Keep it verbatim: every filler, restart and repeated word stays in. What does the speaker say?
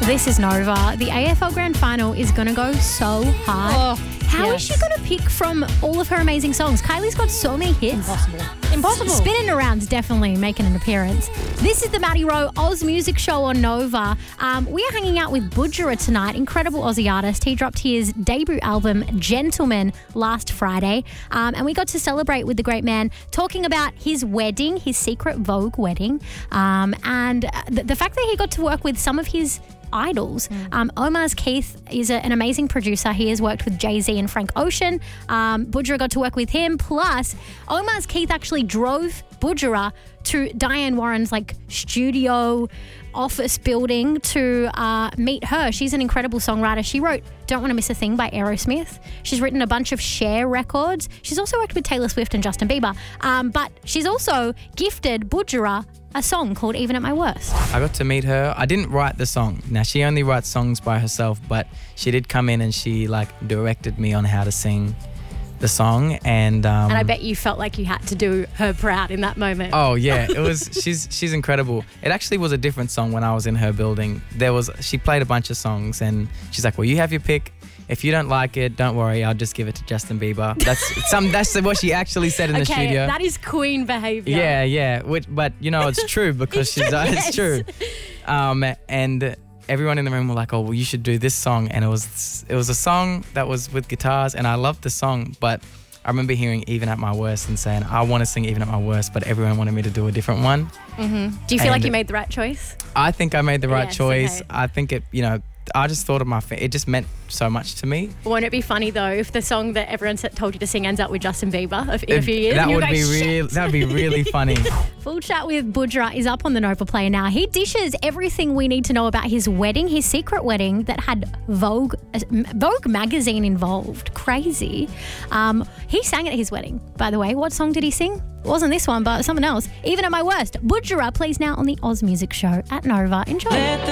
This is Nova. The A F L Grand Final is going to go so hard. Oh, How yes. is she going to pick from all of her amazing songs? Kylie's got so many hits. Impossible. Impossible. Spinning around's definitely making an appearance. This is the Maddie Rowe Oz Music Show on Nova. Um, we are hanging out with Budjerah tonight, incredible Aussie artist. He dropped his debut album, Gentleman, last Friday. Um, and we got to celebrate with the great man, talking about his wedding, his secret Vogue wedding, um, and the, the fact that he got to work with some of his idols. Mm. Um, Omar's Keith is a, an amazing producer. He has worked with Jay-Z and Frank Ocean. Um, Budjerah got to work with him. Plus, Omar's Keith actually drove Budjerah to Diane Warren's like studio office building to uh, meet her. She's an incredible songwriter. She wrote Don't Want to Miss a Thing by Aerosmith. She's written a bunch of Cher records. She's also worked with Taylor Swift and Justin Bieber. Um, but she's also gifted Budjerah a song called Even at My Worst. I got to meet her. I didn't write the song. Now, she only writes songs by herself, but she did come in and she like directed me on how to sing the song. And um, And I bet you felt like you had to do her proud in that moment. oh yeah, it was. She's she's incredible. It actually was a different song when I was in her building. There was she played a bunch of songs and she's like, well, you have your pick. If you don't like it, don't worry. I'll just give it to Justin Bieber. That's some. That's what she actually said in the okay, studio. that is queen behavior. Yeah, yeah. Which, but you know, it's true because It's she's. true, Uh, yes. It's true. Um, and everyone in the room were like, "Oh, well, you should do this song." And it was it was a song that was with guitars, and I loved the song. But I remember hearing "Even at My Worst" and saying, "I want to sing Even at My Worst," but everyone wanted me to do a different one. Mm-hmm. Do you feel like And- you made the right choice? I think I made the right Yes, choice. okay. I think it. You know, I just thought of my. Fa- it just meant so much to me. Won't it be funny though if the song that everyone said, told you to sing ends up with Justin Bieber in a It- few years? that and you would go, be "Shit." real. That would be really funny. Full Chat with Budjerah is up on the Nova Player now. He dishes everything we need to know about his wedding, his secret wedding that had Vogue uh, Vogue magazine involved. Crazy. Um, he sang at his wedding, by the way. What song did he sing? It wasn't this one, but something else. Even at My Worst. Budjerah plays now on the Oz Music Show at Nova. Enjoy.